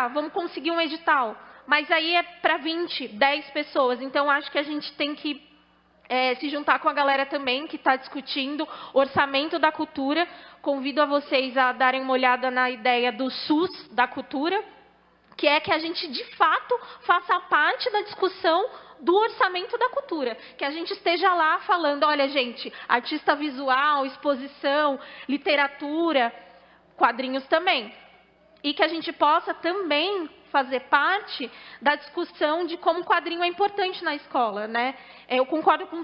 tá, vamos conseguir um edital. Mas aí é para 20, 10 pessoas. Então, acho que a gente tem que se juntar com a galera também que está discutindo orçamento da cultura. Convido a vocês a darem uma olhada na ideia do SUS da cultura, que é que a gente, de fato, faça parte da discussão do orçamento da cultura. Que a gente esteja lá falando, olha, gente, artista visual, exposição, literatura, quadrinhos também. E que a gente possa também fazer parte da discussão de como o quadrinho é importante na escola, né? Eu concordo com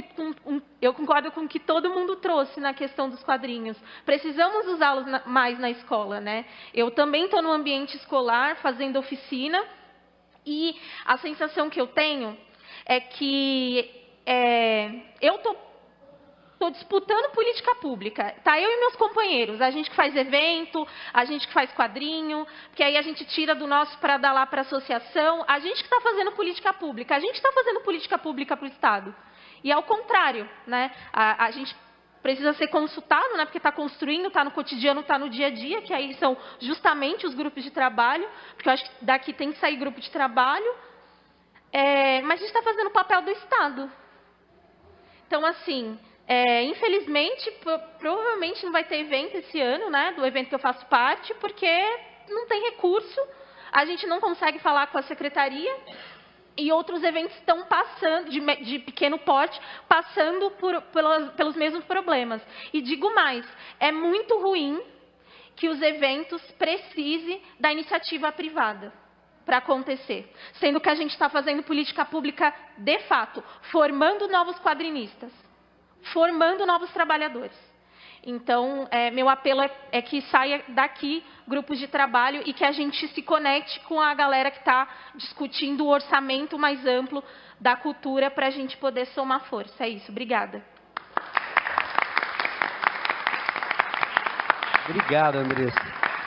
o que todo mundo trouxe na questão dos quadrinhos. Precisamos usá-los mais na escola, né? Eu também estou no ambiente escolar fazendo oficina e a sensação que eu tenho é que eu estou disputando política pública. Tá, eu e meus companheiros, a gente que faz evento, a gente que faz quadrinho, porque aí a gente tira do nosso para dar lá para a associação, a gente que está fazendo política pública, a gente está fazendo política pública para o Estado. E ao contrário, né? A gente precisa ser consultado, né? Porque está construindo, está no cotidiano, está no dia a dia, que aí são justamente os grupos de trabalho, porque eu acho que daqui tem que sair grupo de trabalho, mas a gente está fazendo o papel do Estado. Então, assim, infelizmente, provavelmente não vai ter evento esse ano, né, do evento que eu faço parte, porque não tem recurso, a gente não consegue falar com a secretaria e outros eventos estão passando, de pequeno porte, passando pelos mesmos problemas. E digo mais, é muito ruim que os eventos precisem da iniciativa privada para acontecer, sendo que a gente está fazendo política pública de fato, formando novos quadrinistas, formando novos trabalhadores. Então, meu apelo é que saia daqui grupos de trabalho e que a gente se conecte com a galera que está discutindo o orçamento mais amplo da cultura para a gente poder somar força. É isso. Obrigada. Obrigado, Andressa.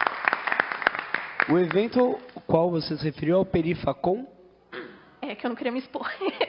O evento ao qual você se referiu é o Perifacom? Que eu não queria me expor.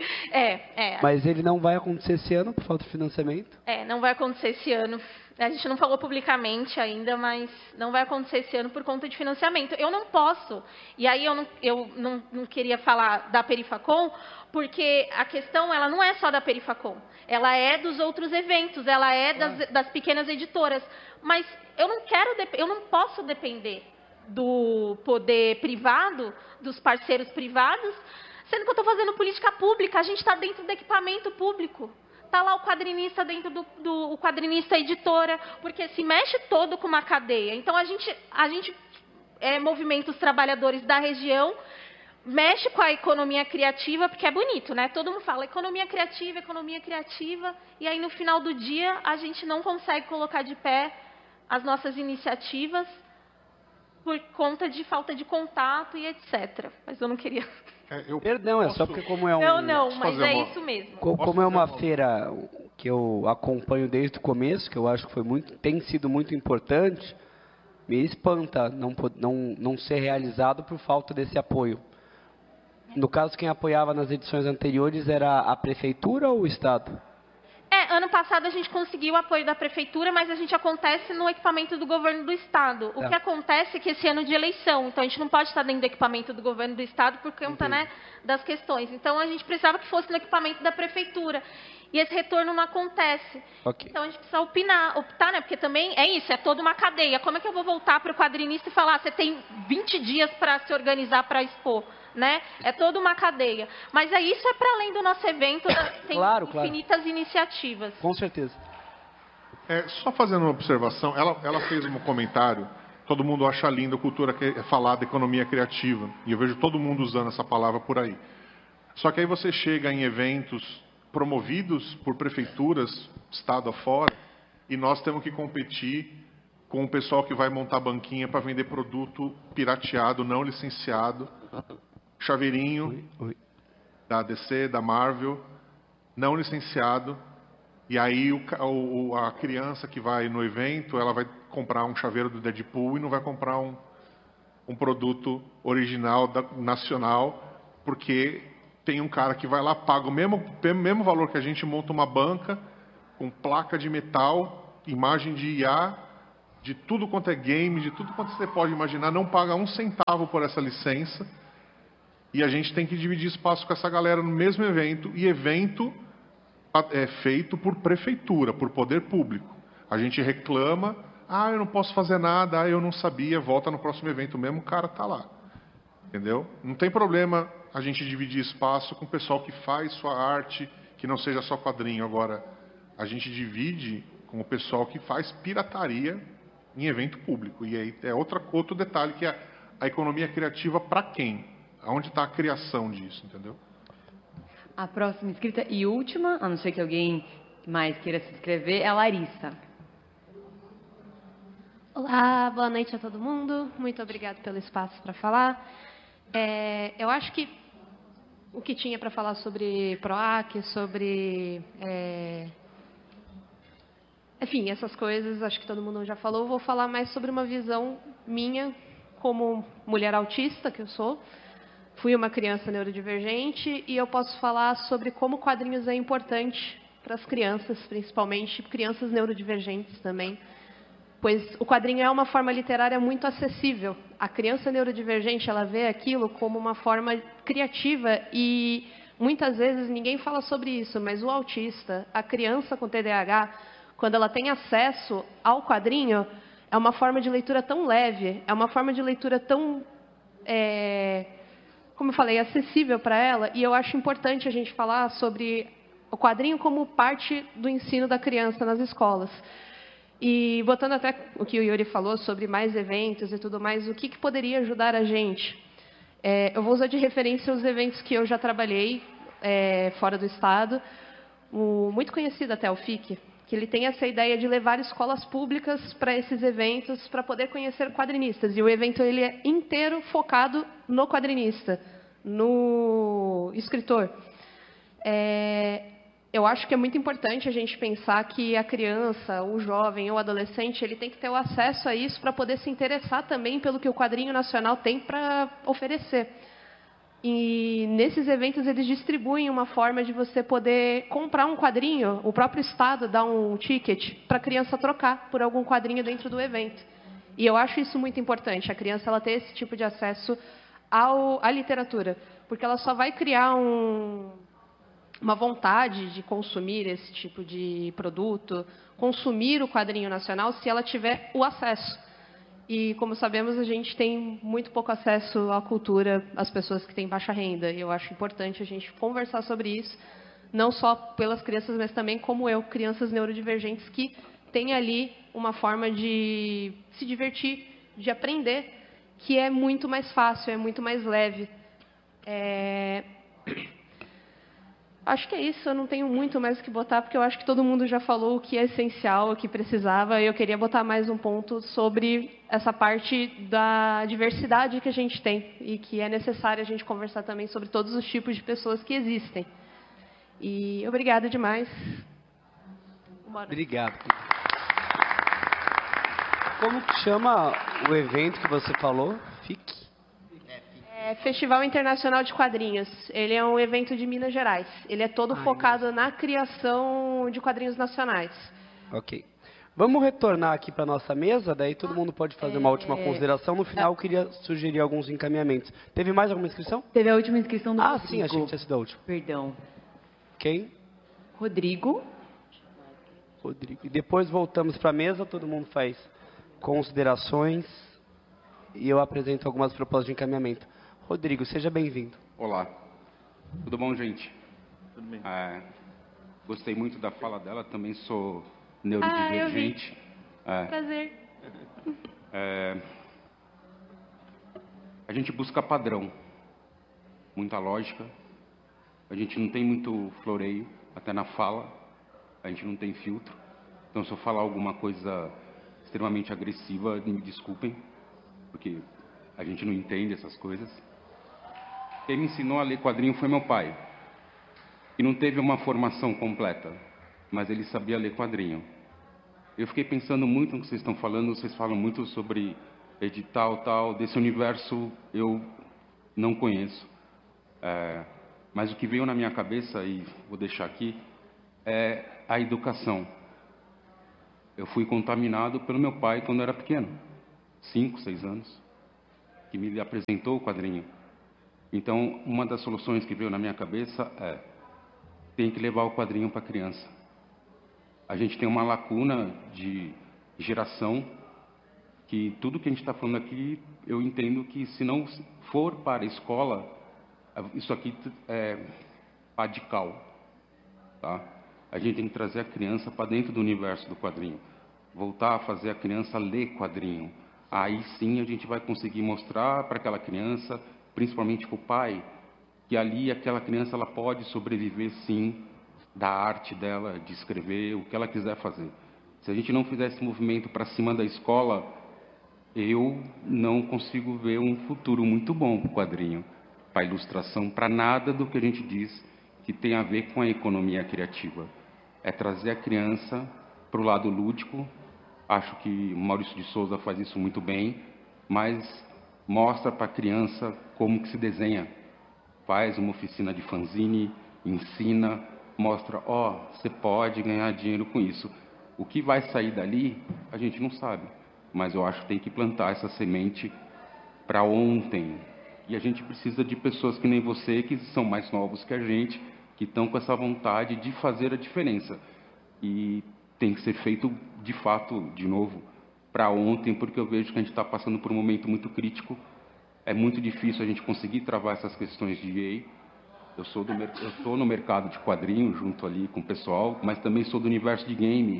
Mas ele não vai acontecer esse ano por falta de financiamento? Não vai acontecer esse ano. A gente não falou publicamente ainda, mas não vai acontecer esse ano por conta de financiamento. Eu não posso, e aí eu não queria falar da Perifacom, porque a questão ela não é só da Perifacom. Ela é dos outros eventos, ela é das pequenas editoras. Mas eu não posso depender do poder privado, dos parceiros privados, sendo que eu estou fazendo política pública, a gente está dentro do equipamento público. Está lá o quadrinista dentro do quadrinista editora, porque se mexe todo com uma cadeia. Então, a gente movimenta os trabalhadores da região, mexe com a economia criativa, porque é bonito, né? Todo mundo fala economia criativa, e aí no final do dia a gente não consegue colocar de pé as nossas iniciativas por conta de falta de contato e etc. Mas eu não queria... Perdão, só porque como é um... Não, mas é isso mesmo. Como é uma feira que eu acompanho desde o começo, que eu acho que tem sido muito importante, me espanta não ser realizado por falta desse apoio. No caso, quem apoiava nas edições anteriores era a Prefeitura ou o Estado? Ano passado a gente conseguiu o apoio da Prefeitura, mas a gente acontece no equipamento do governo do Estado. O que acontece é que esse ano de eleição, então a gente não pode estar dentro do equipamento do governo do Estado por conta, né, das questões. Então a gente precisava que fosse no equipamento da Prefeitura. E esse retorno não acontece. Então a gente precisa optar, né? Porque também é isso, é toda uma cadeia. Como é que eu vou voltar para o quadrinista e falar, você tem 20 dias para se organizar para expor? Né? É toda uma cadeia. Mas isso é para além do nosso evento, tem infinitas iniciativas. Com certeza. Só fazendo uma observação, ela fez um comentário, todo mundo acha lindo cultura falar de economia criativa, e eu vejo todo mundo usando essa palavra por aí. Só que aí você chega em eventos promovidos por prefeituras, estado afora, e nós temos que competir com o pessoal que vai montar banquinha para vender produto pirateado, não licenciado, chaveirinho da DC, da Marvel, não licenciado, e aí a criança que vai no evento, ela vai comprar um chaveiro do Deadpool e não vai comprar um produto original nacional, porque tem um cara que vai lá, paga o mesmo valor que a gente, monta uma banca com placa de metal, imagem de IA, de tudo quanto é game, de tudo quanto você pode imaginar, não paga um centavo por essa licença. E a gente tem que dividir espaço com essa galera no mesmo evento. E evento é feito por prefeitura, por poder público. A gente reclama, eu não posso fazer nada, eu não sabia, volta no próximo evento mesmo, o cara tá lá. Entendeu? Não tem problema a gente dividir espaço com o pessoal que faz sua arte, que não seja só quadrinho. Agora, a gente divide com o pessoal que faz pirataria em evento público. E aí é outro detalhe, que é a economia criativa para quem? Onde está a criação disso, entendeu? A próxima inscrita e última, a não ser que alguém mais queira se inscrever, é a Larissa. Olá, boa noite a todo mundo. Muito obrigada pelo espaço para falar. Eu acho que o que tinha para falar sobre PROAC, sobre... enfim, essas coisas, acho que todo mundo já falou. Vou falar mais sobre uma visão minha como mulher autista, que eu sou. Fui uma criança neurodivergente e eu posso falar sobre como quadrinhos é importante para as crianças, principalmente crianças neurodivergentes também. Pois o quadrinho é uma forma literária muito acessível. A criança neurodivergente, ela vê aquilo como uma forma criativa e muitas vezes ninguém fala sobre isso, mas o autista, a criança com TDAH, quando ela tem acesso ao quadrinho, é uma forma de leitura tão leve, é uma forma de leitura tão, como eu falei, acessível para ela. E eu acho importante a gente falar sobre o quadrinho como parte do ensino da criança nas escolas. E botando até o que o Yuri falou sobre mais eventos e tudo mais, o que poderia ajudar a gente? Eu vou usar de referência os eventos que eu já trabalhei fora do estado. Muito conhecido até, o FIC, que ele tem essa ideia de levar escolas públicas para esses eventos, para poder conhecer quadrinistas. E o evento ele é inteiro focado no quadrinista, no escritor. Eu acho que é muito importante a gente pensar que a criança, o jovem ou o adolescente, ele tem que ter o acesso a isso para poder se interessar também pelo que o quadrinho nacional tem para oferecer. E nesses eventos eles distribuem uma forma de você poder comprar um quadrinho, o próprio estado dá um ticket para a criança trocar por algum quadrinho dentro do evento. E eu acho isso muito importante, a criança ela ter esse tipo de acesso à literatura, porque ela só vai criar uma vontade de consumir esse tipo de produto, consumir o quadrinho nacional, se ela tiver o acesso. E, como sabemos, a gente tem muito pouco acesso à cultura, as pessoas que têm baixa renda. E eu acho importante a gente conversar sobre isso, não só pelas crianças, mas também como eu, crianças neurodivergentes que têm ali uma forma de se divertir, de aprender, que é muito mais fácil, é muito mais leve. Acho que é isso, eu não tenho muito mais o que botar, porque eu acho que todo mundo já falou o que é essencial, o que precisava, e eu queria botar mais um ponto sobre essa parte da diversidade que a gente tem, e que é necessário a gente conversar também sobre todos os tipos de pessoas que existem. E obrigada demais. Bora. Obrigado. Como que chama o evento que você falou? FIC? Festival Internacional de Quadrinhos. Ele é um evento de Minas Gerais. Ele é todo focado na criação de quadrinhos nacionais. Ok. Vamos retornar aqui para a nossa mesa, daí todo mundo pode fazer uma última consideração. No final, eu queria sugerir alguns encaminhamentos. Teve mais alguma inscrição? Teve a última inscrição do Rodrigo. Sim, achei que tinha sido a última. Perdão. Quem? Rodrigo. E depois voltamos para a mesa, todo mundo faz considerações e eu apresento algumas propostas de encaminhamento. Rodrigo, seja bem-vindo. Olá. Tudo bom, gente? Tudo bem. Gostei muito da fala dela, também sou neurodivergente. Prazer. A gente busca padrão, muita lógica. A gente não tem muito floreio, até na fala. A gente não tem filtro. Então, se eu falar alguma coisa extremamente agressiva, me desculpem, porque a gente não entende essas coisas. Quem me ensinou a ler quadrinho foi meu pai. E não teve uma formação completa, mas ele sabia ler quadrinho. Eu fiquei pensando muito no que vocês estão falando, vocês falam muito sobre edital, tal, desse universo eu não conheço. Mas o que veio na minha cabeça, e vou deixar aqui, é a educação. Eu fui contaminado pelo meu pai quando eu era pequeno, 5, 6 anos, que me apresentou o quadrinho. Então, uma das soluções que veio na minha cabeça é: tem que levar o quadrinho para a criança. A gente tem uma lacuna de geração, que tudo que a gente está falando aqui, eu entendo que se não for para a escola, isso aqui é radical, tá? A gente tem que trazer a criança para dentro do universo do quadrinho, voltar a fazer a criança ler quadrinho. Aí sim a gente vai conseguir mostrar para aquela criança, principalmente para o pai, que ali aquela criança ela pode sobreviver sim da arte dela, de escrever, o que ela quiser fazer. Se a gente não fizer esse movimento para cima da escola, eu não consigo ver um futuro muito bom para o quadrinho, para a ilustração, para nada do que a gente diz que tem a ver com a economia criativa. É trazer a criança para o lado lúdico. Acho que o Maurício de Souza faz isso muito bem, mas mostra para a criança como que se desenha. Faz uma oficina de fanzine, ensina, mostra, você pode ganhar dinheiro com isso. O que vai sair dali, a gente não sabe, mas eu acho que tem que plantar essa semente para ontem. E a gente precisa de pessoas que nem você, que são mais novos que a gente, que estão com essa vontade de fazer a diferença. E tem que ser feito, de fato, de novo, para ontem, porque eu vejo que a gente está passando por um momento muito crítico. É muito difícil a gente conseguir travar essas questões de EA. Eu estou no mercado de quadrinhos, junto ali com o pessoal, mas também sou do universo de game.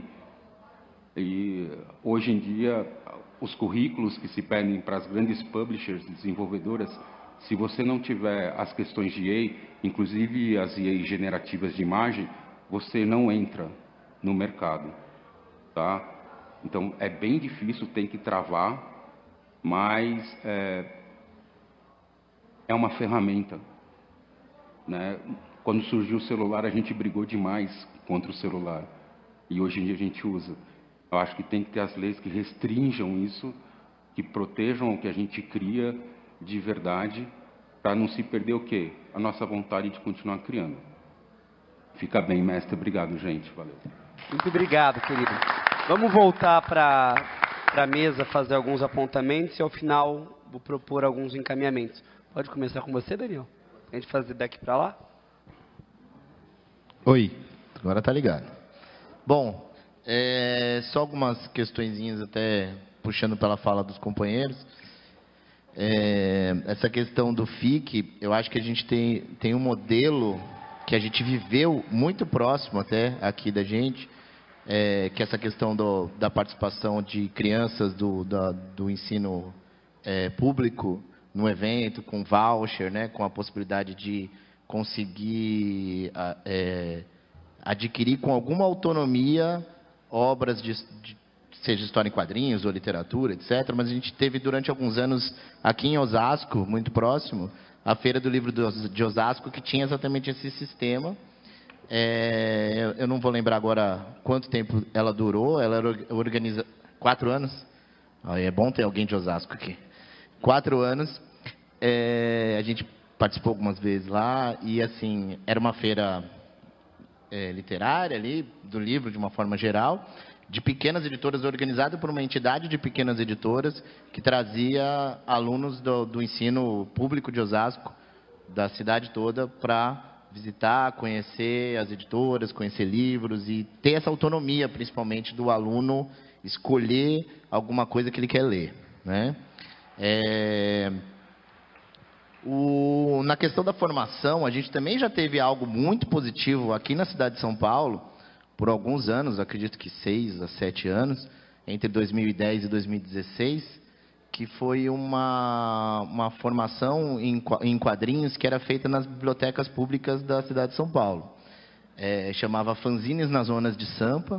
E hoje em dia, os currículos que se pedem para as grandes publishers, desenvolvedoras, se você não tiver as questões de EA, inclusive as EA generativas de imagem, você não entra no mercado, tá? Então, é bem difícil, tem que travar, mas é uma ferramenta, né? Quando surgiu o celular, a gente brigou demais contra o celular, e hoje em dia a gente usa. Eu acho que tem que ter as leis que restringam isso, que protejam o que a gente cria de verdade, para não se perder o quê? A nossa vontade de continuar criando. Fica bem, mestre. Obrigado, gente. Valeu. Muito obrigado, querido. Vamos voltar para a mesa, fazer alguns apontamentos e ao final vou propor alguns encaminhamentos. Pode começar com você, Daniel? A gente fazer daqui para lá? Oi, agora tá ligado. Bom, só algumas questõezinhas até puxando pela fala dos companheiros. Essa questão do FIC, eu acho que a gente tem um modelo que a gente viveu muito próximo até aqui da gente, que é essa questão da participação de crianças do ensino público no evento, com voucher, né, com a possibilidade de conseguir adquirir com alguma autonomia obras seja história em quadrinhos ou literatura, etc. Mas a gente teve durante alguns anos aqui em Osasco, muito próximo, a Feira do Livro de Osasco, que tinha exatamente esse sistema. Eu não vou lembrar agora quanto tempo ela durou. Ela era 4 anos. É bom ter alguém de Osasco aqui. 4 anos. A gente participou algumas vezes lá e, assim, era uma feira literária ali, do livro de uma forma geral, de pequenas editoras, organizada por uma entidade de pequenas editoras que trazia alunos do ensino público de Osasco, da cidade toda, para visitar, conhecer as editoras, conhecer livros e ter essa autonomia, principalmente, do aluno escolher alguma coisa que ele quer ler, né? Na questão da formação, a gente também já teve algo muito positivo aqui na cidade de São Paulo, por alguns anos, acredito que 6 a 7 anos, entre 2010 e 2016, que foi uma formação em quadrinhos que era feita nas bibliotecas públicas da cidade de São Paulo. Chamava Fanzines nas Zonas de Sampa.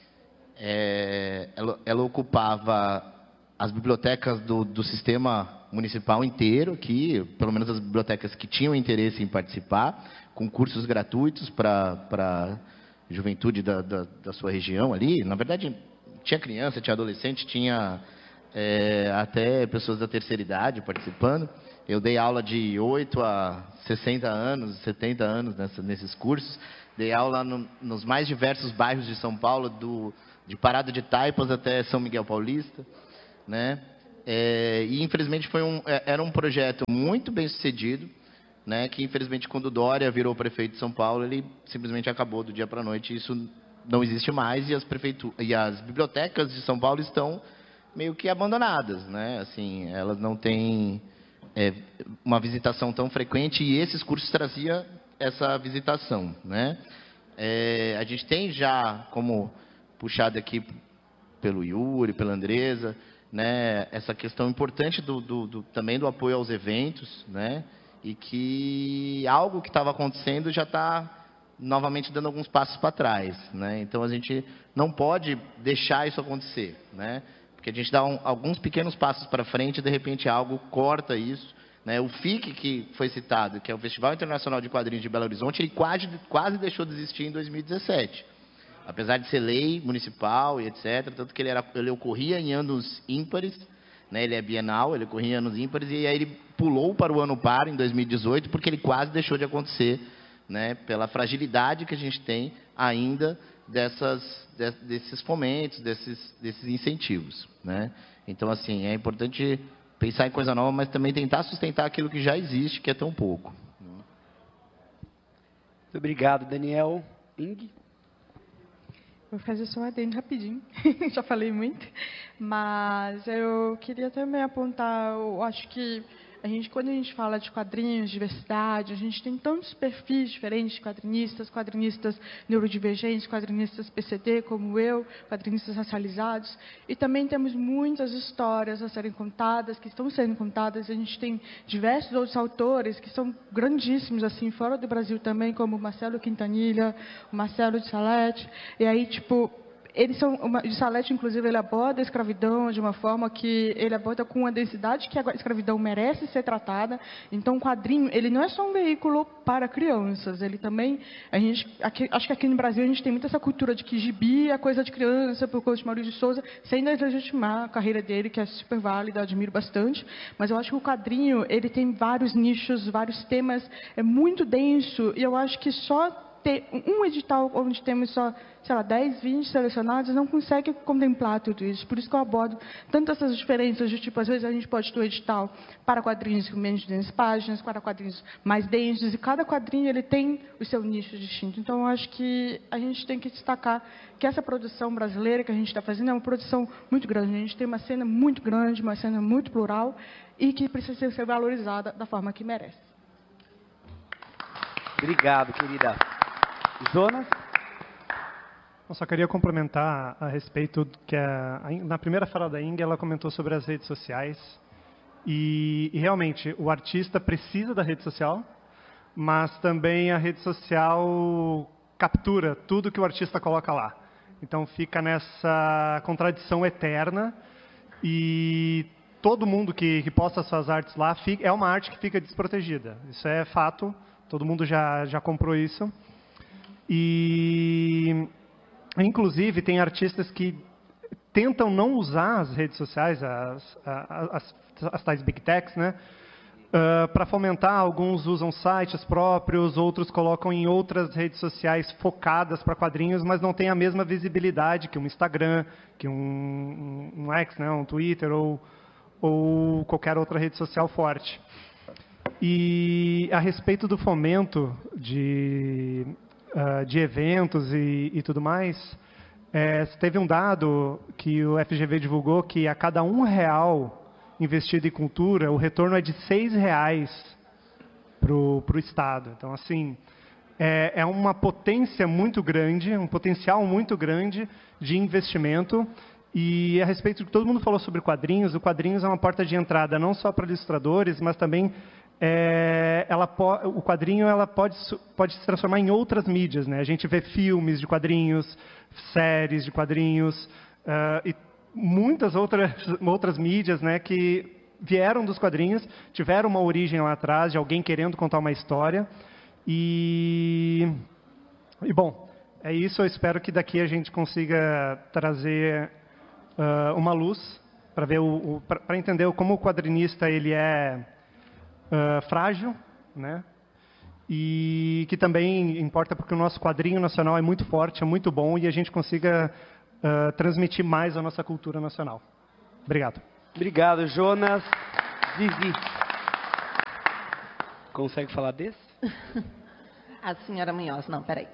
Ela ocupava as bibliotecas do sistema municipal inteiro, aqui, pelo menos as bibliotecas que tinham interesse em participar, com cursos gratuitos para juventude da sua região ali. Na verdade, tinha criança, tinha adolescente, tinha até pessoas da terceira idade participando. Eu dei aula de 8 a 60 anos, 70 anos nesses cursos. Dei aula nos mais diversos bairros de São Paulo, de Parada de Taipas até São Miguel Paulista, né? E infelizmente era um projeto muito bem sucedido, né? Que infelizmente quando o Dória virou prefeito de São Paulo, ele simplesmente acabou do dia para a noite. Isso não existe mais e as bibliotecas de São Paulo estão meio que abandonadas, né? Assim, elas não têm uma visitação tão frequente e esses cursos traziam essa visitação, né? A gente tem já, como puxado aqui pelo Yuri, pela Andresa, né, essa questão importante também do apoio aos eventos, né? E que algo que estava acontecendo já está novamente dando alguns passos para trás, né? Então a gente não pode deixar isso acontecer, né? Porque a gente dá alguns pequenos passos para frente e de repente algo corta isso, né? O FIC que foi citado, que é o Festival Internacional de Quadrinhos de Belo Horizonte, ele quase deixou de existir em 2017, apesar de ser lei municipal e etc, tanto que ele ocorria em anos ímpares, né? Ele é bienal, ele ocorria em anos ímpares e aí ele pulou para o ano par em 2018 porque ele quase deixou de acontecer, né, pela fragilidade que a gente tem ainda desses fomentos, desses incentivos, né? Então, assim, é importante pensar em coisa nova, mas também tentar sustentar aquilo que já existe, que é tão pouco. Muito obrigado, Daniel. Ing? Vou fazer só um adendo rapidinho, já falei muito, mas eu queria também apontar, eu acho que quando a gente fala de quadrinhos, diversidade, a gente tem tantos perfis diferentes de quadrinistas neurodivergentes, quadrinistas PCD, como eu, quadrinistas racializados, e também temos muitas histórias a serem contadas, que estão sendo contadas. A gente tem diversos outros autores que são grandíssimos, assim, fora do Brasil também, como o Marcelo Quintanilha, o Marcelo de Salete, e aí, tipo, de Salete, inclusive, ele aborda a escravidão de uma forma que ele aborda com a densidade que a escravidão merece ser tratada. Então, o quadrinho, ele não é só um veículo para crianças, ele também, acho que aqui no Brasil a gente tem muito essa cultura de que gibi é coisa de criança, por conta de Maurício de Souza, sem legitimar a carreira dele, que é super válida, admiro bastante, mas eu acho que o quadrinho, ele tem vários nichos, vários temas, é muito denso, e eu acho que só ter um edital onde temos só, sei lá, 10, 20 selecionados, não consegue contemplar tudo isso. Por isso que eu abordo tanto essas diferenças de tipo, às vezes a gente pode ter um edital para quadrinhos com menos de 10 páginas, para quadrinhos mais densos, e cada quadrinho ele tem o seu nicho distinto. Então, eu acho que a gente tem que destacar que essa produção brasileira que a gente está fazendo é uma produção muito grande. A gente tem uma cena muito grande, uma cena muito plural, e que precisa ser valorizada da forma que merece. Obrigado, querida. Jonas? Eu só queria complementar a respeito que na primeira fala da Ing, ela comentou sobre as redes sociais e realmente o artista precisa da rede social, mas também a rede social captura tudo que o artista coloca lá. Então fica nessa contradição eterna e todo mundo que posta suas artes lá é uma arte que fica desprotegida. Isso é fato, todo mundo já comprou isso. E, inclusive, tem artistas que tentam não usar as redes sociais, as tais big techs, né, para fomentar. Alguns usam sites próprios, outros colocam em outras redes sociais focadas para quadrinhos, mas não tem a mesma visibilidade que um Instagram, que um X, né, um Twitter ou qualquer outra rede social forte. E a respeito do fomento de eventos e tudo mais, teve um dado que o FGV divulgou que a cada R$1 investido em cultura, o retorno é de R$6 para o Estado. Então, assim, é uma potência muito grande, um potencial muito grande de investimento. E a respeito do que todo mundo falou sobre quadrinhos, o quadrinhos é uma porta de entrada não só para ilustradores, mas também o quadrinho pode se transformar em outras mídias, né? A gente vê filmes de quadrinhos, séries de quadrinhos e muitas outras mídias, né, que vieram dos quadrinhos, tiveram uma origem lá atrás de alguém querendo contar uma história. E bom, é isso. Eu espero que daqui a gente consiga trazer uma luz para ver para entender como o quadrinista ele é frágil, né? E que também importa porque o nosso quadrinho nacional é muito forte, é muito bom, e a gente consiga transmitir mais a nossa cultura nacional. Obrigado. Obrigado, Jonas. Vivi. Consegue falar desse? A senhora Munhoz, não, peraí.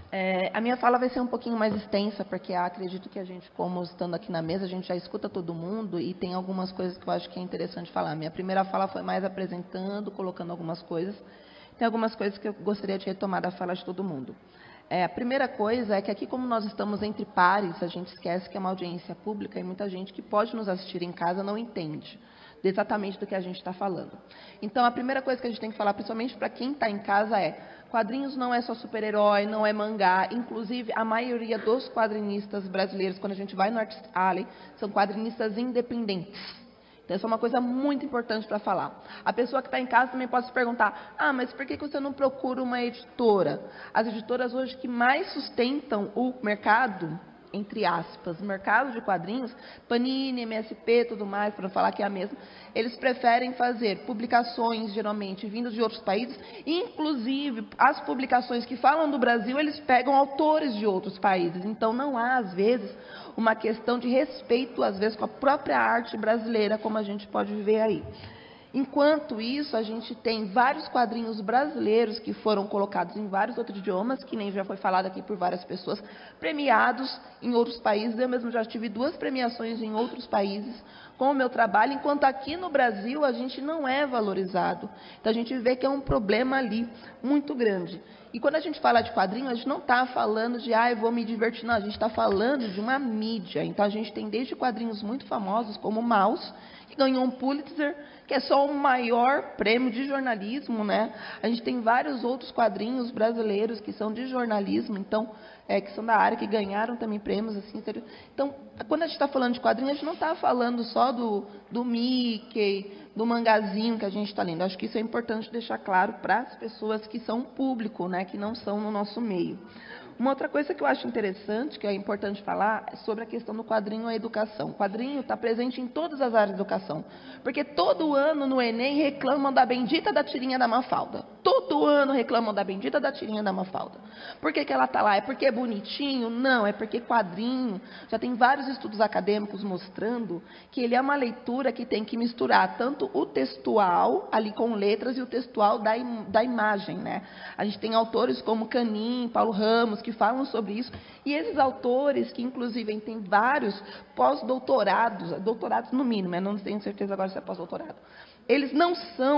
A minha fala vai ser um pouquinho mais extensa, porque acredito que a gente, como estando aqui na mesa, a gente já escuta todo mundo e tem algumas coisas que eu acho que é interessante falar. Minha primeira fala foi mais apresentando, colocando algumas coisas. Tem algumas coisas que eu gostaria de retomar da fala de todo mundo. A primeira coisa é que aqui, como nós estamos entre pares, a gente esquece que é uma audiência pública e muita gente que pode nos assistir em casa não entende exatamente do que a gente está falando. Então, a primeira coisa que a gente tem que falar, principalmente para quem está em casa, é: quadrinhos não é só super-herói, não é mangá. Inclusive, a maioria dos quadrinistas brasileiros, quando a gente vai no Artist Alley, são quadrinistas independentes. Então, essa é uma coisa muito importante para falar. A pessoa que está em casa também pode se perguntar: mas por que você não procura uma editora? As editoras hoje que mais sustentam o mercado, entre aspas, mercado de quadrinhos, Panini, MSP, tudo mais, para não falar que é a mesma, eles preferem fazer publicações, geralmente, vindas de outros países, inclusive, as publicações que falam do Brasil, eles pegam autores de outros países. Então, não há, às vezes, uma questão de respeito, às vezes, com a própria arte brasileira, como a gente pode ver aí. Enquanto isso, a gente tem vários quadrinhos brasileiros que foram colocados em vários outros idiomas, que nem já foi falado aqui por várias pessoas, premiados em outros países. Eu mesmo já tive 2 premiações em outros países com o meu trabalho, enquanto aqui no Brasil a gente não é valorizado. Então, a gente vê que é um problema ali muito grande. E quando a gente fala de quadrinho, a gente não está falando de, eu vou me divertir, não. A gente está falando de uma mídia. Então, a gente tem desde quadrinhos muito famosos, como Maus, que ganhou um Pulitzer, que é só o maior prêmio de jornalismo, né? A gente tem vários outros quadrinhos brasileiros que são de jornalismo, então, que são da área, que ganharam também prêmios, assim. Então, quando a gente está falando de quadrinhos, a gente não está falando só do Mickey, do mangazinho que a gente está lendo. Acho que isso é importante deixar claro para as pessoas que são público, né? Que não são no nosso meio. Uma outra coisa que eu acho interessante, que é importante falar, é sobre a questão do quadrinho à educação. O quadrinho está presente em todas as áreas da educação. Porque todo ano no Enem reclamam da bendita da tirinha da Mafalda. Todo ano reclamam da bendita da tirinha da Mafalda. Por que ela está lá? É porque é bonitinho? Não, é porque quadrinho. Já tem vários estudos acadêmicos mostrando que ele é uma leitura que tem que misturar tanto o textual, ali com letras, e o textual da imagem, né? A gente tem autores como Canin, Paulo Ramos, que falam sobre isso, e esses autores, que inclusive têm vários pós-doutorados, doutorados no mínimo, eu não tenho certeza agora se é pós-doutorado, eles não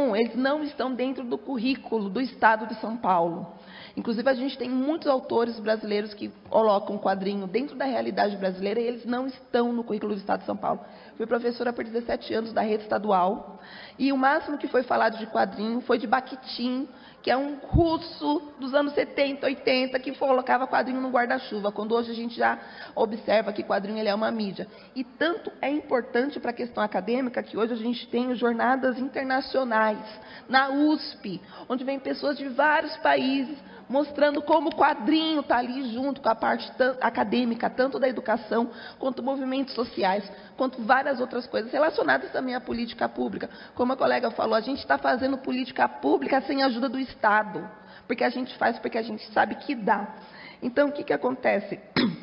estão dentro do currículo do Estado de São Paulo. Inclusive, a gente tem muitos autores brasileiros que colocam quadrinho dentro da realidade brasileira e eles não estão no currículo do Estado de São Paulo. Fui professora por 17 anos da rede estadual e o máximo que foi falado de quadrinho foi de Bakhtin, que é um russo dos anos 70, 80, que colocava quadrinho no guarda-chuva, quando hoje a gente já observa que quadrinho ele é uma mídia. E tanto é importante para a questão acadêmica que hoje a gente tem jornadas internacionais na USP, onde vem pessoas de vários países mostrando como o quadrinho está ali junto com a parte acadêmica, tanto da educação, quanto movimentos sociais, quanto várias outras coisas relacionadas também à política pública. Como a colega falou, a gente está fazendo política pública sem a ajuda do Estado, porque a gente faz porque a gente sabe que dá. Então, o que acontece?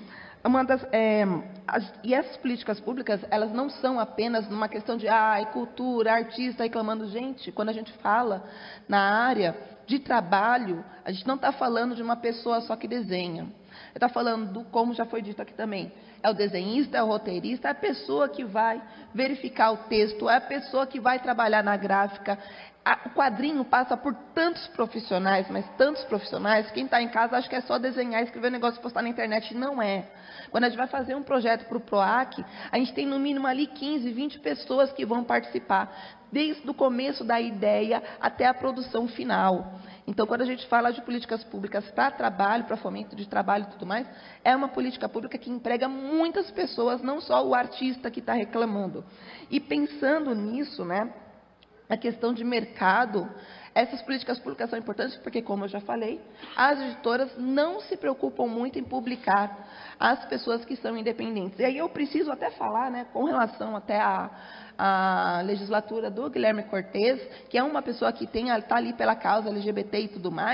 E essas políticas públicas, elas não são apenas numa questão de cultura, artista reclamando. Gente, quando a gente fala na área de trabalho, a gente não está falando de uma pessoa só que desenha. Está falando como já foi dito aqui também, é o desenhista, é o roteirista, é a pessoa que vai verificar o texto, é a pessoa que vai trabalhar na gráfica. O quadrinho passa por tantos profissionais, mas tantos profissionais, quem está em casa acha que é só desenhar, escrever um negócio e postar na internet. Não é. Quando a gente vai fazer um projeto para o PROAC, a gente tem no mínimo ali 15, 20 pessoas que vão participar, desde o começo da ideia até a produção final. Então, quando a gente fala de políticas públicas para trabalho, para fomento de trabalho e tudo mais, é uma política pública que emprega muitas pessoas, não só o artista que está reclamando. E pensando nisso, né, a questão de mercado, essas políticas públicas são importantes porque, como eu já falei, as editoras não se preocupam muito em publicar as pessoas que são independentes. E aí eu preciso até falar, né, com relação até a legislatura do Guilherme Cortes, que é uma pessoa que está ali pela causa LGBT e tudo mais,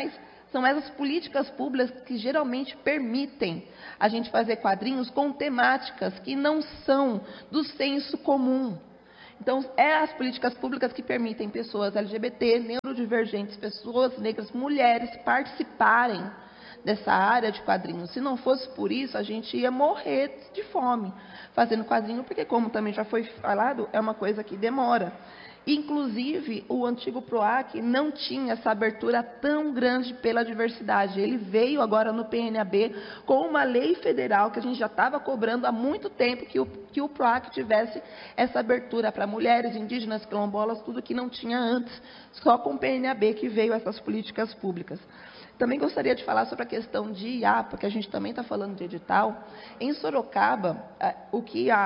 São essas políticas públicas que geralmente permitem a gente fazer quadrinhos com temáticas que não são do senso comum. Então, as políticas públicas que permitem pessoas LGBT, neurodivergentes, pessoas negras, mulheres participarem dessa área de quadrinhos. Se não fosse por isso, a gente ia morrer de fome fazendo quadrinho, porque, como também já foi falado, é uma coisa que demora. Inclusive, o antigo PROAC não tinha essa abertura tão grande pela diversidade. Ele veio agora no PNAB com uma lei federal que a gente já estava cobrando há muito tempo que o PROAC tivesse essa abertura para mulheres, indígenas, quilombolas, tudo que não tinha antes. Só com o PNAB que veio essas políticas públicas. Também gostaria de falar sobre a questão de IA, porque a gente também está falando de edital. Em Sorocaba, o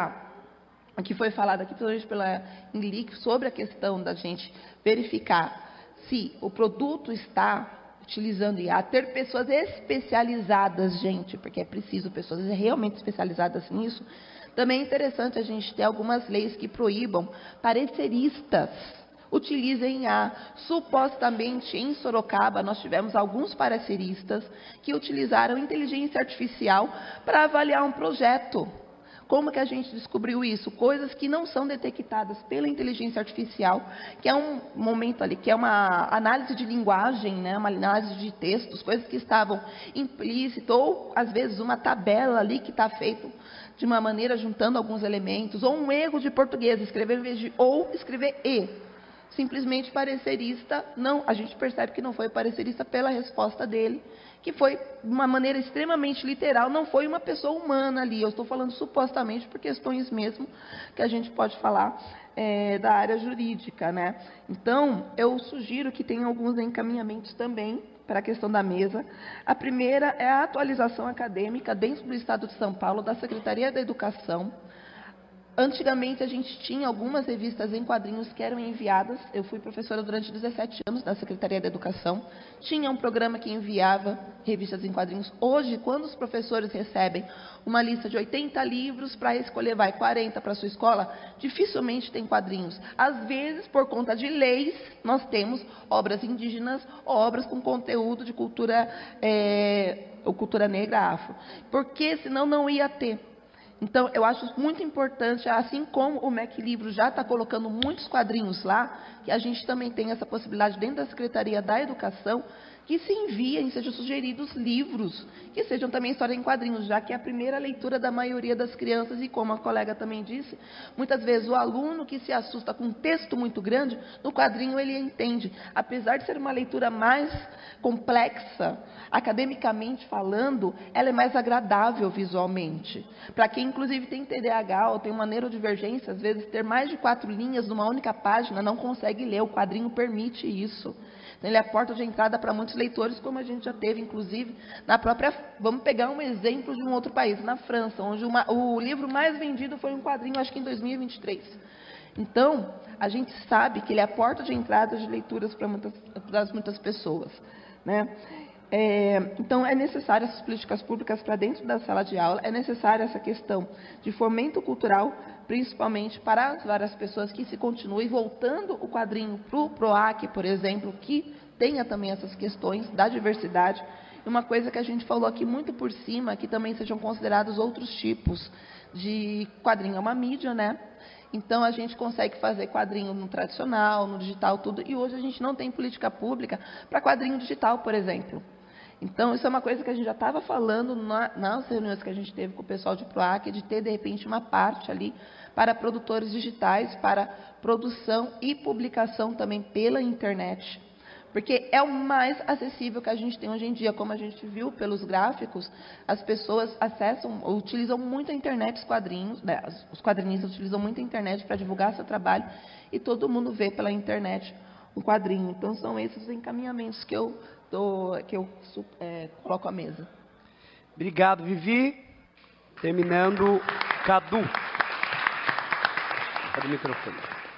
que foi falado aqui, principalmente pela Ingelic, sobre a questão da gente verificar se o produto está utilizando IA, ter pessoas especializadas, gente, porque é preciso pessoas realmente especializadas nisso. Também é interessante a gente ter algumas leis que proíbam pareceristas utilizem IA. Supostamente, em Sorocaba, nós tivemos alguns pareceristas que utilizaram inteligência artificial para avaliar um projeto. Como que a gente descobriu isso? Coisas que não são detectadas pela inteligência artificial, que é um momento ali, que é uma análise de linguagem, né? Uma análise de textos, coisas que estavam implícitas, ou, às vezes, uma tabela ali que está feita de uma maneira juntando alguns elementos, ou um erro de português, escrever em vez de ou, escrever e. Simplesmente parecerista, não, a gente percebe que não foi parecerista pela resposta dele, que foi de uma maneira extremamente literal, não foi uma pessoa humana ali. Eu estou falando supostamente por questões mesmo que a gente pode falar da área jurídica, né? Então, eu sugiro que tenha alguns encaminhamentos também para a questão da mesa. A primeira é a atualização acadêmica dentro do Estado de São Paulo, da Secretaria da Educação. Antigamente, a gente tinha algumas revistas em quadrinhos que eram enviadas. Eu fui professora durante 17 anos da Secretaria da Educação. Tinha um programa que enviava revistas em quadrinhos. Hoje, quando os professores recebem uma lista de 80 livros para escolher, 40 para a sua escola, dificilmente tem quadrinhos. Às vezes, por conta de leis, nós temos obras indígenas ou obras com conteúdo de cultura, ou cultura negra, afro. Porque senão não ia ter. Então, eu acho muito importante, assim como o MEC Livro já está colocando muitos quadrinhos lá, que a gente também tem essa possibilidade dentro da Secretaria da Educação, que se enviem, sejam sugeridos livros, que sejam também história em quadrinhos, já que é a primeira leitura da maioria das crianças, e como a colega também disse, muitas vezes o aluno que se assusta com um texto muito grande, no quadrinho ele entende. Apesar de ser uma leitura mais complexa, academicamente falando, ela é mais agradável visualmente. Para quem, inclusive, tem TDAH ou tem uma neurodivergência, às vezes ter mais de 4 linhas numa única página não consegue ler, o quadrinho permite isso. Ele é a porta de entrada para muitos leitores, como a gente já teve, inclusive, na própria... Vamos pegar um exemplo de um outro país, na França, onde o livro mais vendido foi um quadrinho, acho que em 2023. Então, a gente sabe que ele é a porta de entrada de leituras para muitas pessoas, né? Então, é necessário essas políticas públicas para dentro da sala de aula, é necessária essa questão de fomento cultural, principalmente para as várias pessoas que se continuem voltando o quadrinho para o PROAC, por exemplo, que tenha também essas questões da diversidade. E uma coisa que a gente falou aqui muito por cima, que também sejam considerados outros tipos de quadrinho. É uma mídia, né? Então, a gente consegue fazer quadrinho no tradicional, no digital, tudo. E hoje a gente não tem política pública para quadrinho digital, por exemplo. Então, isso é uma coisa que a gente já estava falando nas reuniões que a gente teve com o pessoal de PROAC, de ter, de repente, uma parte ali para produtores digitais, para produção e publicação também pela internet. Porque é o mais acessível que a gente tem hoje em dia. Como a gente viu pelos gráficos, as pessoas utilizam muito a internet, os quadrinhos, né? Os quadrinistas utilizam muito a internet para divulgar seu trabalho e todo mundo vê pela internet um quadrinho. Então, são esses os encaminhamentos que eu coloco à mesa. Obrigado, Vivi. Terminando, Cadu. Cadê o microfone?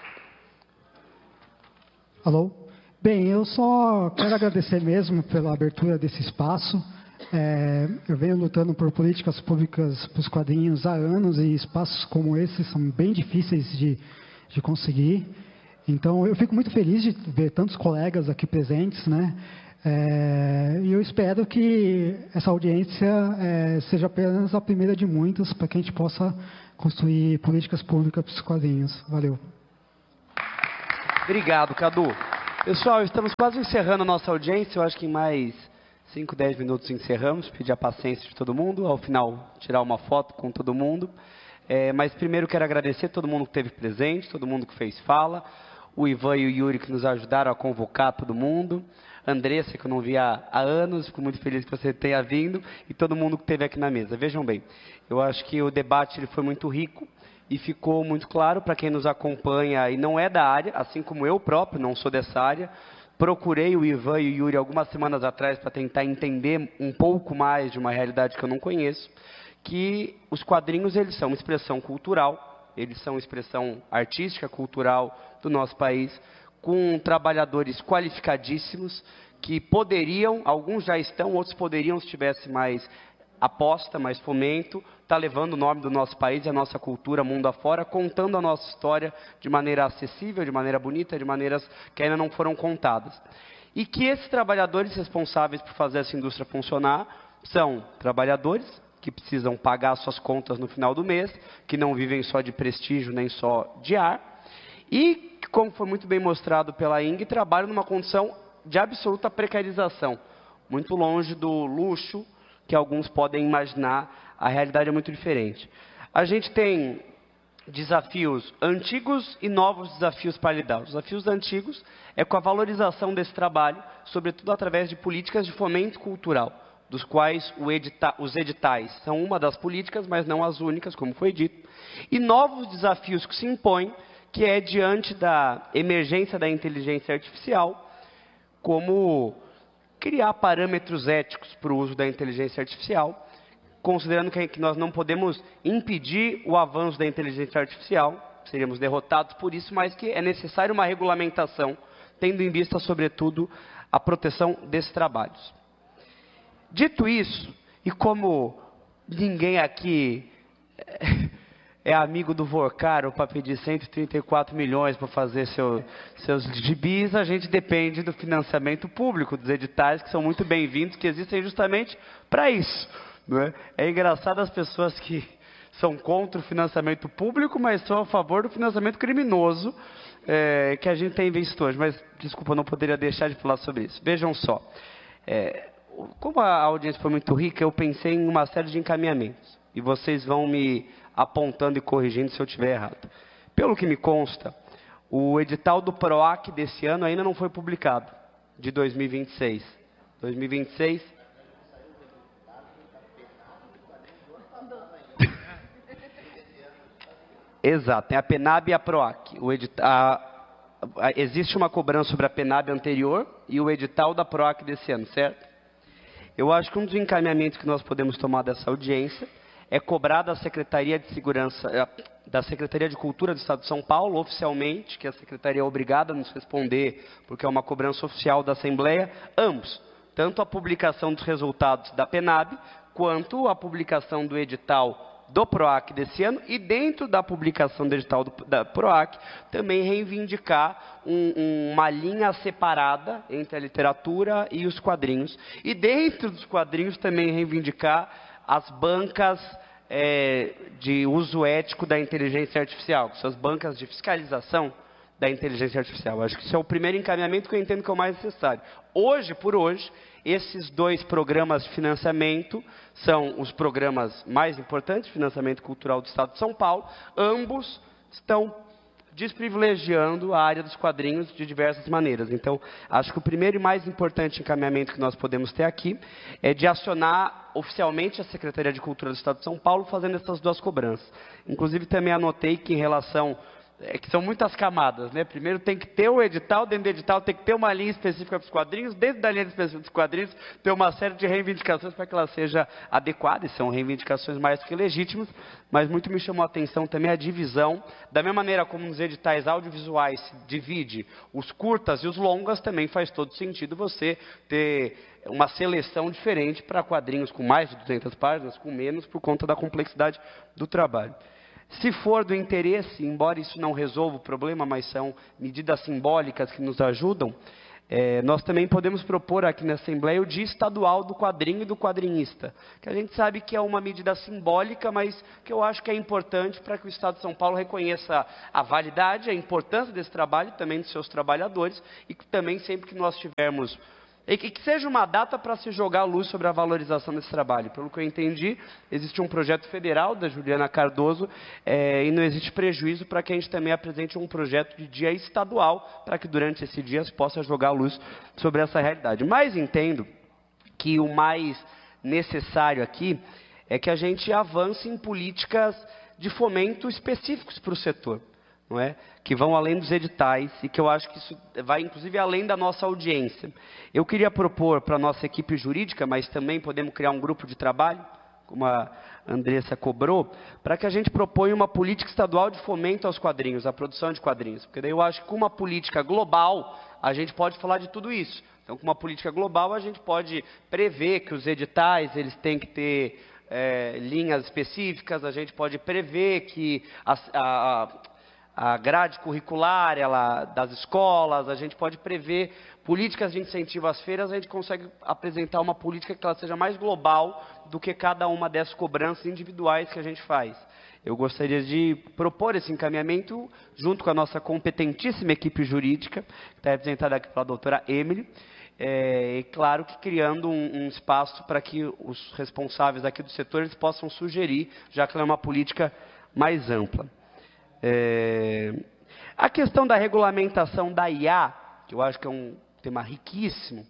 Alô? Bem, eu só quero agradecer mesmo pela abertura desse espaço. Eu venho lutando por políticas públicas para os quadrinhos há anos, e espaços como esse são bem difíceis de conseguir. Então, eu fico muito feliz de ver tantos colegas aqui presentes, né? E eu espero que essa audiência seja apenas a primeira de muitas para que a gente possa construir políticas públicas para os quadrinhos. Valeu. Obrigado, Cadu. Pessoal, estamos quase encerrando a nossa audiência. Eu acho que em mais 5, 10 minutos encerramos. Pedir a paciência de todo mundo. Ao final, tirar uma foto com todo mundo. Mas primeiro quero agradecer a todo mundo que esteve presente, todo mundo que fez fala. O Ivan e o Yuri que nos ajudaram a convocar todo mundo. Andressa, que eu não via há anos, fico muito feliz que você tenha vindo. E todo mundo que esteve aqui na mesa. Vejam bem, eu acho que o debate ele foi muito rico. E ficou muito claro para quem nos acompanha e não é da área, assim como eu próprio, não sou dessa área. Procurei o Ivan e o Yuri algumas semanas atrás para tentar entender um pouco mais de uma realidade que eu não conheço, que os quadrinhos eles são uma expressão cultural, eles são uma expressão artística, cultural do nosso país, com trabalhadores qualificadíssimos que poderiam, alguns já estão, outros poderiam se tivesse mais aposta, mais fomento, está levando o nome do nosso país e a nossa cultura mundo afora, contando a nossa história de maneira acessível, de maneira bonita, de maneiras que ainda não foram contadas. E que esses trabalhadores responsáveis por fazer essa indústria funcionar são trabalhadores que precisam pagar suas contas no final do mês, que não vivem só de prestígio nem só de ar, e, como foi muito bem mostrado pela Ing, trabalham numa condição de absoluta precarização, muito longe do luxo que alguns podem imaginar. A realidade é muito diferente. A gente tem desafios antigos e novos desafios para lidar. Os desafios antigos é com a valorização desse trabalho, sobretudo através de políticas de fomento cultural, dos quais os editais são uma das políticas, mas não as únicas, como foi dito. E novos desafios que se impõem, que é diante da emergência da inteligência artificial, como criar parâmetros éticos para o uso da inteligência artificial, considerando que nós não podemos impedir o avanço da inteligência artificial, seríamos derrotados por isso, mas que é necessário uma regulamentação, tendo em vista, sobretudo, a proteção desses trabalhos. Dito isso, e como ninguém aqui é amigo do Vorcaro para pedir 134 milhões para fazer seus gibis, a gente depende do financiamento público, dos editais, que são muito bem-vindos, que existem justamente para isso. Não é? É engraçado as pessoas que são contra o financiamento público, mas são a favor do financiamento criminoso que a gente tem visto hoje. Mas, desculpa, eu não poderia deixar de falar sobre isso. Vejam só, como a audiência foi muito rica, eu pensei em uma série de encaminhamentos. E vocês vão me apontando e corrigindo se eu estiver errado. Pelo que me consta, o edital do PROAC desse ano ainda não foi publicado, de 2026. 2026... Exato, tem a PENAB e a PROAC. Existe uma cobrança sobre a PENAB anterior e o edital da PROAC desse ano, certo? Eu acho que um dos encaminhamentos que nós podemos tomar dessa audiência é cobrar da Secretaria de Segurança, da Secretaria de Cultura do Estado de São Paulo, oficialmente, que a Secretaria é obrigada a nos responder, porque é uma cobrança oficial da Assembleia, ambos, tanto a publicação dos resultados da PENAB, quanto a publicação do edital do PROAC desse ano, e dentro da publicação do edital da PROAC, também reivindicar uma linha separada entre a literatura e os quadrinhos. E dentro dos quadrinhos também reivindicar as bancas de uso ético da inteligência artificial, que são as bancas de fiscalização da inteligência artificial. Acho que isso é o primeiro encaminhamento que eu entendo que é o mais necessário. Hoje, por hoje, esses dois programas de financiamento são os programas mais importantes de financiamento cultural do Estado de São Paulo. Ambos estão desprivilegiando a área dos quadrinhos de diversas maneiras. Então, acho que o primeiro e mais importante encaminhamento que nós podemos ter aqui é de acionar oficialmente a Secretaria de Cultura do Estado de São Paulo fazendo essas duas cobranças. Inclusive, também anotei que em relação... que são muitas camadas, né? Primeiro tem que ter o edital, dentro do edital tem que ter uma linha específica para os quadrinhos, dentro da linha específica dos quadrinhos ter uma série de reivindicações para que ela seja adequada, e são reivindicações mais que legítimas, mas muito me chamou a atenção também a divisão, da mesma maneira como nos editais audiovisuais se divide os curtas e os longas, também faz todo sentido você ter uma seleção diferente para quadrinhos com mais de 200 páginas, com menos, por conta da complexidade do trabalho. Se for do interesse, embora isso não resolva o problema, mas são medidas simbólicas que nos ajudam, Nós também podemos propor aqui na Assembleia o Dia Estadual do Quadrinho e do Quadrinista, que a gente sabe que é uma medida simbólica, mas que eu acho que é importante para que o Estado de São Paulo reconheça a validade, a importância desse trabalho, também dos seus trabalhadores, e que também sempre que nós tivermos... E que seja uma data para se jogar a luz sobre a valorização desse trabalho. Pelo que eu entendi, existe um projeto federal da Juliana Cardoso e não existe prejuízo para que a gente também apresente um projeto de dia estadual para que durante esse dia se possa jogar a luz sobre essa realidade. Mas entendo que o mais necessário aqui é que a gente avance em políticas de fomento específicos para o setor. Não é? Que vão além dos editais e que eu acho que isso vai inclusive além da nossa audiência. Eu queria propor para a nossa equipe jurídica, mas também podemos criar um grupo de trabalho, como a Andressa cobrou, para que a gente proponha uma política estadual de fomento aos quadrinhos, à produção de quadrinhos. Porque daí eu acho que com uma política global, a gente pode falar de tudo isso. Então, com uma política global, a gente pode prever que os editais eles têm que ter linhas específicas, a gente pode prever que a grade curricular das escolas, a gente pode prever políticas de incentivo às feiras, a gente consegue apresentar uma política que ela seja mais global do que cada uma dessas cobranças individuais que a gente faz. Eu gostaria de propor esse encaminhamento junto com a nossa competentíssima equipe jurídica, que está representada aqui pela doutora Emily, e claro que criando um espaço para que os responsáveis aqui do setor eles possam sugerir, já que ela é uma política mais ampla. A questão da regulamentação da IA, que eu acho que é um tema riquíssimo,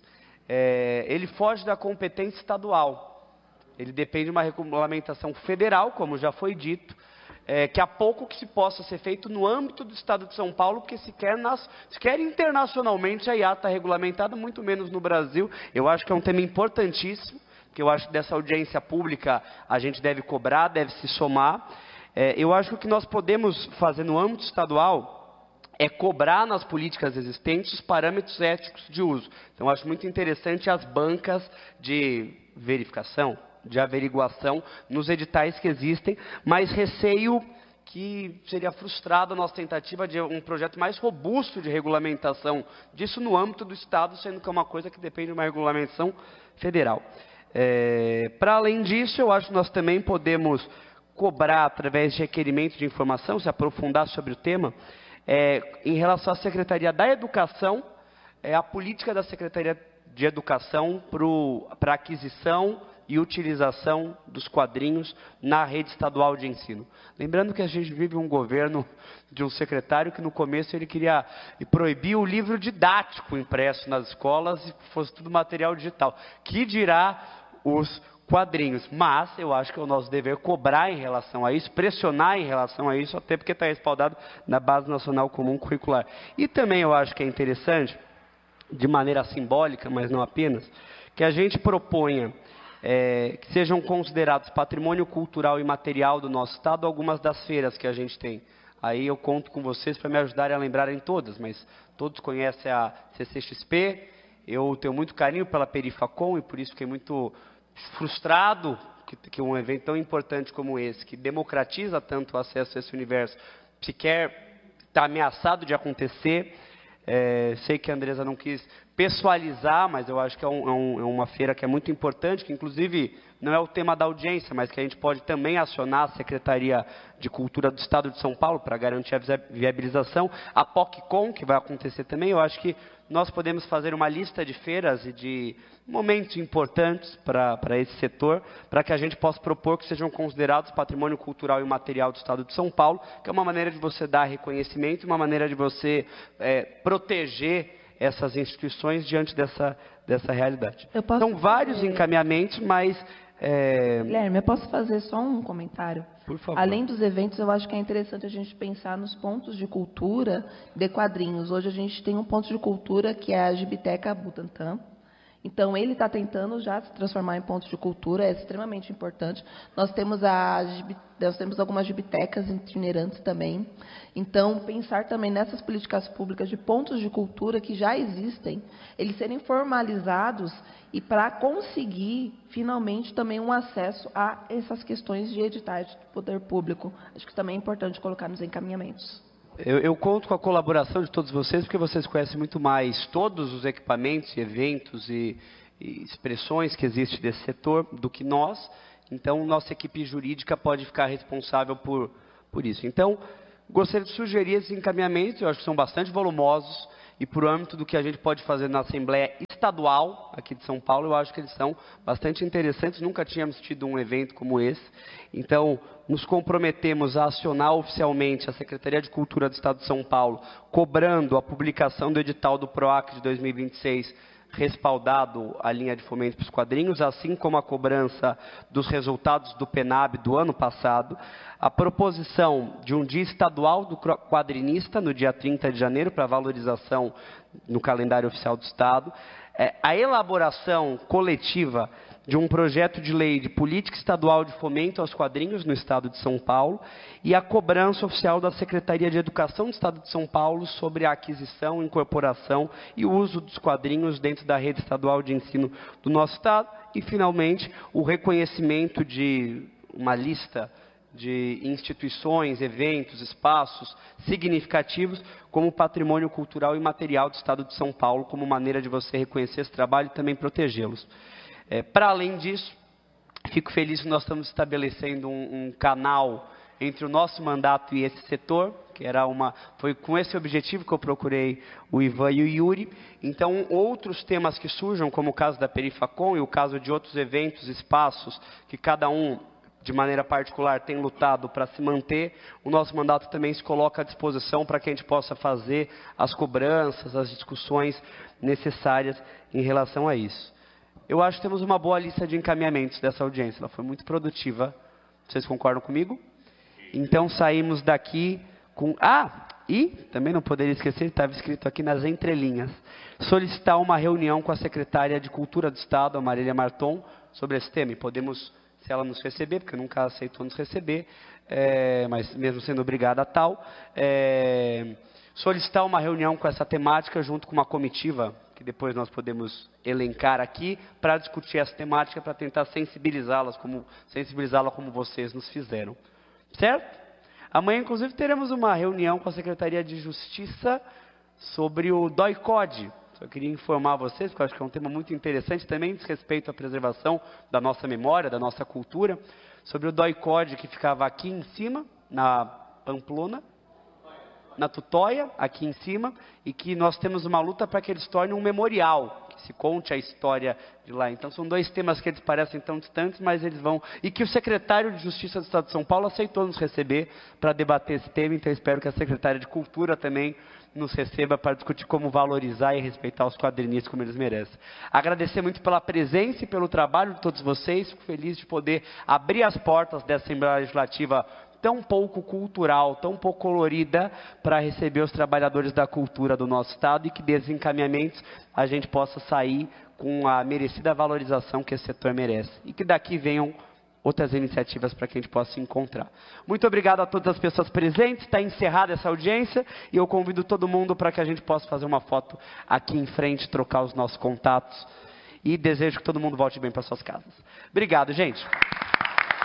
ele foge da competência estadual. Ele depende de uma regulamentação federal, como já foi dito, que há pouco que se possa ser feito no âmbito do Estado de São Paulo, porque sequer internacionalmente a IA está regulamentada, muito menos no Brasil. Eu acho que é um tema importantíssimo, que eu acho que dessa audiência pública a gente deve cobrar, deve se somar. Eu acho que o que nós podemos fazer no âmbito estadual é cobrar nas políticas existentes os parâmetros éticos de uso. Então, eu acho muito interessante as bancas de verificação, de averiguação nos editais que existem, mas receio que seria frustrada a nossa tentativa de um projeto mais robusto de regulamentação disso no âmbito do Estado, sendo que é uma coisa que depende de uma regulamentação federal. Para além disso, eu acho que nós também podemos cobrar, através de requerimento de informação, se aprofundar sobre o tema, em relação à Secretaria da Educação, a política da Secretaria de Educação para aquisição e utilização dos quadrinhos na rede estadual de ensino. Lembrando que a gente vive um governo de um secretário que no começo ele queria proibir o livro didático impresso nas escolas e fosse tudo material digital. Que dirá os quadrinhos, mas eu acho que é o nosso dever cobrar em relação a isso, pressionar em relação a isso, até porque está respaldado na Base Nacional Comum Curricular. E também eu acho que é interessante, de maneira simbólica, mas não apenas, que a gente proponha que sejam considerados patrimônio cultural e material do nosso Estado algumas das feiras que a gente tem. Aí eu conto com vocês para me ajudarem a lembrarem todas, mas todos conhecem a CCXP, eu tenho muito carinho pela Perifacom e por isso fiquei muito frustrado que um evento tão importante como esse, que democratiza tanto o acesso a esse universo, sequer está ameaçado de acontecer. Sei que a Andressa não quis pessoalizar, mas eu acho que é uma feira que é muito importante, que inclusive não é o tema da audiência, mas que a gente pode também acionar a Secretaria de Cultura do Estado de São Paulo para garantir a viabilização, a POCCOM, que vai acontecer também. Eu acho que nós podemos fazer uma lista de feiras e de momentos importantes para esse setor, para que a gente possa propor que sejam considerados patrimônio cultural e material do Estado de São Paulo, que é uma maneira de você dar reconhecimento, uma maneira de você proteger essas instituições diante dessa realidade. São vários encaminhamentos, mas... Guilherme, eu posso fazer só um comentário? Por favor. Além dos eventos, eu acho que é interessante a gente pensar nos pontos de cultura de quadrinhos. Hoje a gente tem um ponto de cultura que é a Gibiteca Butantan. Então, ele está tentando já se transformar em ponto de cultura, é extremamente importante. Nós temos algumas gibitecas itinerantes também. Então, pensar também nessas políticas públicas de pontos de cultura que já existem, eles serem formalizados e para conseguir, finalmente, também um acesso a essas questões de editais do poder público. Acho que também é importante colocar nos encaminhamentos. Eu conto com a colaboração de todos vocês, porque vocês conhecem muito mais todos os equipamentos, eventos e expressões que existem desse setor do que nós. Então, nossa equipe jurídica pode ficar responsável por isso. Então, gostaria de sugerir esses encaminhamentos, eu acho que são bastante volumosos, e por âmbito do que a gente pode fazer na Assembleia Estadual, aqui de São Paulo, eu acho que eles são bastante interessantes, nunca tínhamos tido um evento como esse. Então, nos comprometemos a acionar oficialmente a Secretaria de Cultura do Estado de São Paulo, cobrando a publicação do edital do PROAC de 2026, respaldado a linha de fomento para os quadrinhos, assim como a cobrança dos resultados do PENAB do ano passado, a proposição de um dia estadual do quadrinista no dia 30 de janeiro para valorização no calendário oficial do Estado, a elaboração coletiva de um projeto de lei de política estadual de fomento aos quadrinhos no Estado de São Paulo e a cobrança oficial da Secretaria de Educação do Estado de São Paulo sobre a aquisição, incorporação e uso dos quadrinhos dentro da rede estadual de ensino do nosso Estado e, finalmente, o reconhecimento de uma lista de instituições, eventos, espaços significativos como patrimônio cultural e material do Estado de São Paulo, como maneira de você reconhecer esse trabalho e também protegê-los. Para além disso, fico feliz que nós estamos estabelecendo um canal entre o nosso mandato e esse setor, que foi com esse objetivo que eu procurei o Ivan e o Yuri. Então, outros temas que surjam, como o caso da Perifacom e o caso de outros eventos, espaços, que cada um, de maneira particular, tem lutado para se manter, o nosso mandato também se coloca à disposição para que a gente possa fazer as cobranças, as discussões necessárias em relação a isso. Eu acho que temos uma boa lista de encaminhamentos dessa audiência, ela foi muito produtiva. Vocês concordam comigo? Então saímos daqui com... e também não poderia esquecer, estava escrito aqui nas entrelinhas, solicitar uma reunião com a secretária de Cultura do Estado, a Marília Marton, sobre esse tema. E podemos, se ela nos receber, porque nunca aceitou nos receber, mas mesmo sendo obrigada a tal, solicitar uma reunião com essa temática junto com uma comitiva, que depois nós podemos elencar aqui, para discutir essa temática, para tentar sensibilizá-la como vocês nos fizeram. Certo? Amanhã, inclusive, teremos uma reunião com a Secretaria de Justiça sobre o DOI-CODE. Só queria informar vocês, porque eu acho que é um tema muito interessante, também diz respeito à preservação da nossa memória, da nossa cultura, sobre o DOI-CODE que ficava aqui em cima, na Pamplona, na Tutóia, aqui em cima, e que nós temos uma luta para que eles tornem um memorial, que se conte a história de lá. Então, são dois temas que eles parecem tão distantes, mas eles vão... E que o secretário de Justiça do Estado de São Paulo aceitou nos receber para debater esse tema, então espero que a secretária de Cultura também nos receba para discutir como valorizar e respeitar os quadrinistas como eles merecem. Agradecer muito pela presença e pelo trabalho de todos vocês, fico feliz de poder abrir as portas dessa Assembleia Legislativa tão pouco cultural, tão pouco colorida, para receber os trabalhadores da cultura do nosso Estado e que desses encaminhamentos a gente possa sair com a merecida valorização que esse setor merece. E que daqui venham outras iniciativas para que a gente possa se encontrar. Muito obrigado a todas as pessoas presentes, está encerrada essa audiência e eu convido todo mundo para que a gente possa fazer uma foto aqui em frente, trocar os nossos contatos e desejo que todo mundo volte bem para suas casas. Obrigado, gente.